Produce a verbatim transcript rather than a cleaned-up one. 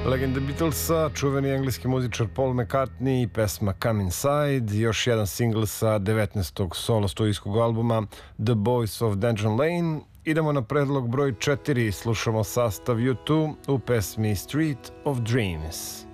Legenda Beatlesa, čuveni engleski muzičar Paul McCartney i pesma Come Inside, još jedan singl sa devetnaestog solo studijskog albuma The Boys of Dungeon Lane. Idemo na predlog broj četiri, slušamo sastav U dva u pesmi Street of Dreams.